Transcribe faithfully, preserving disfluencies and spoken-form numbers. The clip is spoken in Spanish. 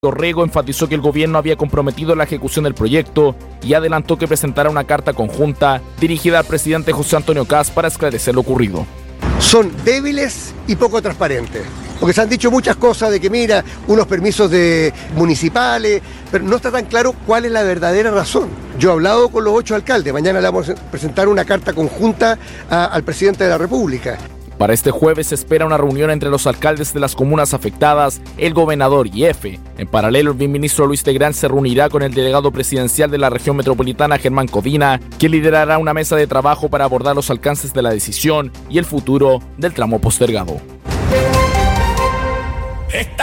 Orrego enfatizó que el gobierno había comprometido la ejecución del proyecto y adelantó que presentará una carta conjunta dirigida al presidente José Antonio Kast para esclarecer lo ocurrido. Son débiles y poco transparentes, porque se han dicho muchas cosas de que mira, unos permisos de municipales, pero no está tan claro cuál es la verdadera razón. Yo he hablado con los ocho alcaldes, mañana le vamos a presentar una carta conjunta a, al presidente de la República. Para este jueves se espera una reunión entre los alcaldes de las comunas afectadas, el gobernador y F. En paralelo, el viceministro Luis Tegrán se reunirá con el delegado presidencial de la región metropolitana, Germán Codina, que liderará una mesa de trabajo para abordar los alcances de la decisión y el futuro del tramo postergado.